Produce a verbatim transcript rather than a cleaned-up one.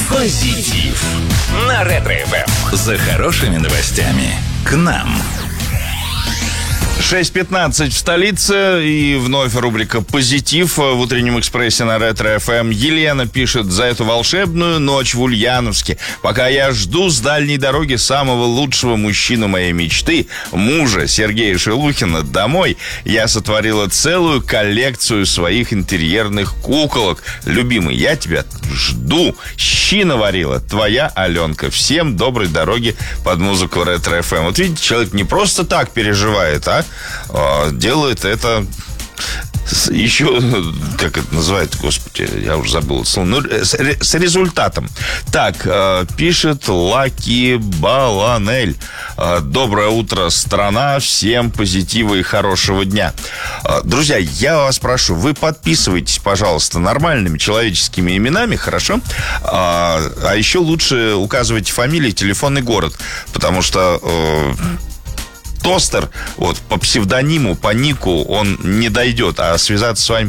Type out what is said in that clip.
Позитив на Ретро-эф эм. За хорошими новостями к нам. шесть пятнадцать в столице, и вновь рубрика «Позитив» в утреннем экспрессе на Ретро-эф эм. Елена пишет: за эту волшебную ночь в Ульяновске, пока я жду с дальней дороги самого лучшего мужчину моей мечты, мужа Сергея Шелухина, домой, я сотворила целую коллекцию своих интерьерных куколок. Любимый, я тебя жду. Щи наварила твоя Аленка. Всем доброй дороги под музыку Ретро-эф эм. Вот видите, человек не просто так переживает, а делает это еще, как это называется, господи, я уже забыл это слово, ну, с, с результатом. Так, пишет Лаки Баланель: доброе утро, страна, всем позитива и хорошего дня. Друзья, я вас прошу, вы подписывайтесь, пожалуйста, нормальными человеческими именами, хорошо? А, а еще лучше указывайте фамилии, телефонный город, потому что Тостер, вот, по псевдониму, по нику он не дойдет, а связаться с вами